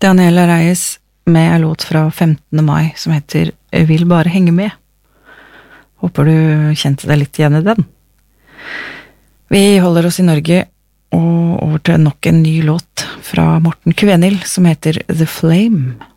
Daniela Reyes med en låt fra 15. mai som heter Vil bare henge med. Håper du kjente deg litt igjen i den. Vi holder oss i Norge og over til nok en ny låt fra Morten Kvenil som heter The Flame.